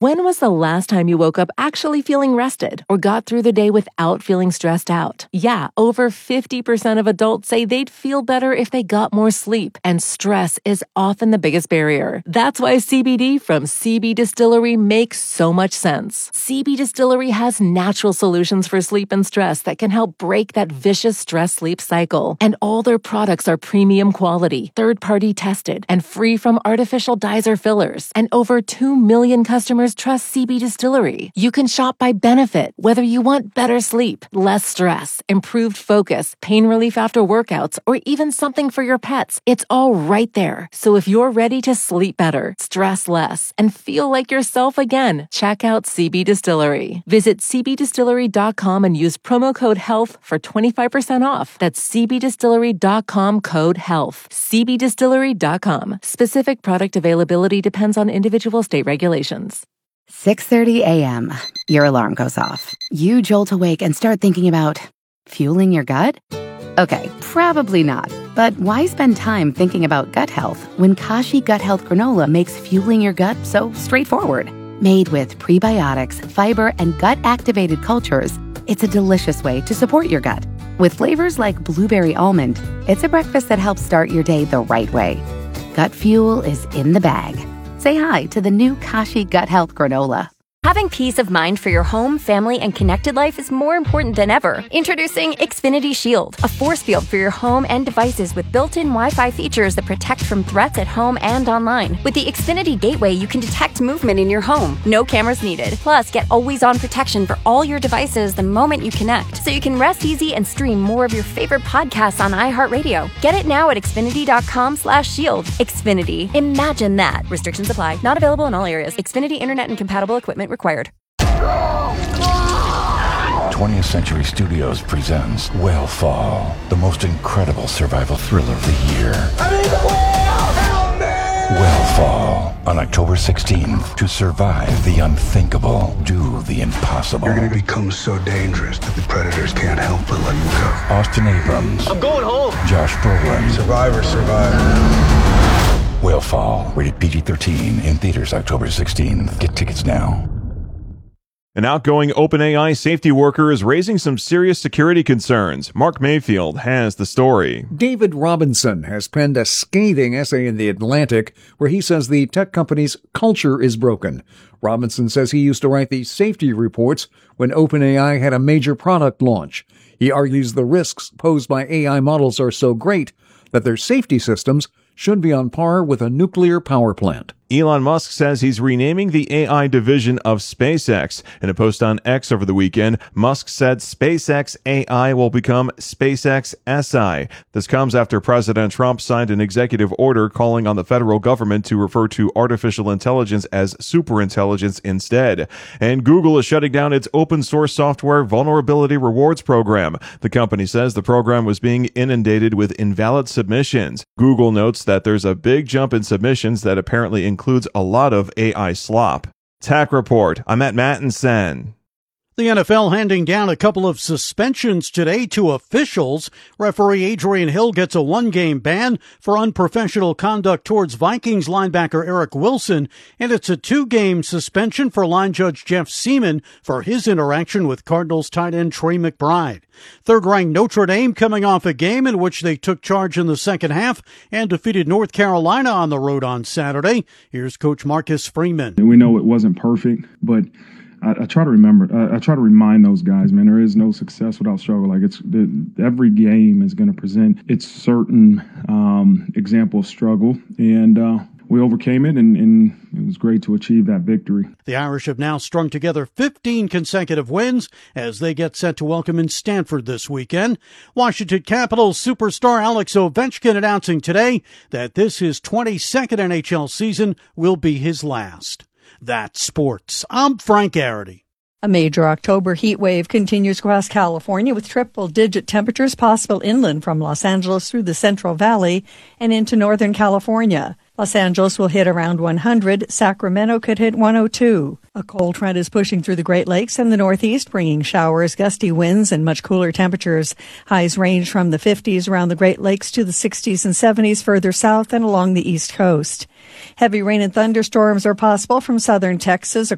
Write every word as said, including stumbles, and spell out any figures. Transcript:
When was the last time you woke up actually feeling rested or got through the day without feeling stressed out? Yeah, over fifty percent of adults say they'd feel better if they got more sleep, and stress is often the biggest barrier. That's why C B D from C B Distillery makes so much sense. C B Distillery has natural solutions for sleep and stress that can help break that vicious stress-sleep cycle. And all their products are premium quality, third-party tested, and free from artificial dyes or fillers. And over two million customers trust C B Distillery. You can shop by benefit, whether you want better sleep, less stress, improved focus, pain relief after workouts, or even something for your pets. It's all right there. So if you're ready to sleep better, stress less, and feel like yourself again, check out C B Distillery. Visit c b distillery dot com and use promo code HEALTH for twenty-five percent off. That's c b distillery dot com code HEALTH. c b distillery dot com. Specific product availability depends on individual state regulations. six thirty a.m. Your alarm goes off. You jolt awake and start thinking about fueling your gut? Okay, probably not. But why spend time thinking about gut health when Kashi Gut Health Granola makes fueling your gut so straightforward? Made with prebiotics, fiber, and gut-activated cultures, it's a delicious way to support your gut. With flavors like blueberry almond, it's a breakfast that helps start your day the right way. Gut fuel is in the bag. Say hi to the new Kashi Gut Health Granola. Having peace of mind for your home, family, and connected life is more important than ever. Introducing Xfinity Shield, a force field for your home and devices with built-in Wi-Fi features that protect from threats at home and online. With the Xfinity Gateway, you can detect movement in your home. No cameras needed. Plus, get always-on protection for all your devices the moment you connect, so you can rest easy and stream more of your favorite podcasts on iHeartRadio. Get it now at xfinity dot com slash shield. Xfinity. Imagine that. Restrictions apply. Not available in all areas. Xfinity Internet and compatible equipment required. twentieth Century Studios presents Whale the most incredible survival thriller of the year. I need the whale! Help me! Whale on October sixteenth. To survive the unthinkable, do the impossible. You're gonna become so dangerous that the predators can't help but let you go. Austin Abrams. I'm going home. Josh Brolin. Survivor, survivor. Whale, rated P G thirteen, in theaters October sixteenth. Get tickets now. An outgoing OpenAI safety worker is raising some serious security concerns. Mark Mayfield has the story. David Robinson has penned a scathing essay in The Atlantic where he says the tech company's culture is broken. Robinson says he used to write the safety reports when OpenAI had a major product launch. He argues the risks posed by A I models are so great that their safety systems should be on par with a nuclear power plant. Elon Musk says he's renaming the A I division of SpaceX. In a post on X over the weekend, Musk said SpaceX A I will become SpaceX S I. This comes after President Trump signed an executive order calling on the federal government to refer to artificial intelligence as superintelligence instead. And Google is shutting down its open source software vulnerability rewards program. The company says the program was being inundated with invalid submissions. Google notes that there's a big jump in submissions that apparently includes a lot of A I slop. Tech Report. I'm at Matt and Sen. The N F L handing down a couple of suspensions today to officials. Referee Adrian Hill gets a one-game ban for unprofessional conduct towards Vikings linebacker Eric Wilson, and it's a two-game suspension for line judge Jeff Seaman for his interaction with Cardinals tight end Trey McBride. Third-ranked Notre Dame coming off a game in which they took charge in the second half and defeated North Carolina on the road on Saturday. Here's Coach Marcus Freeman. We know it wasn't perfect, but I, I try to remember, uh, I try to remind those guys, man, there is no success without struggle. Like it's the, every game is going to present its certain um, example of struggle, and uh, we overcame it, and, and it was great to achieve that victory. The Irish have now strung together fifteen consecutive wins as they get set to welcome in Stanford this weekend. Washington Capitals superstar Alex Ovechkin announcing today that this his twenty-second N H L season will be his last. That's sports. I'm Frank Arity. A major October heat wave continues across California with triple-digit temperatures possible inland from Los Angeles through the Central Valley and into Northern California. Los Angeles will hit around one hundred. Sacramento could hit one oh two. A cold front is pushing through the Great Lakes and the Northeast, bringing showers, gusty winds, and much cooler temperatures. Highs range from the fifties around the Great Lakes to the sixties and seventies further south and along the East Coast. Heavy rain and thunderstorms are possible from southern Texas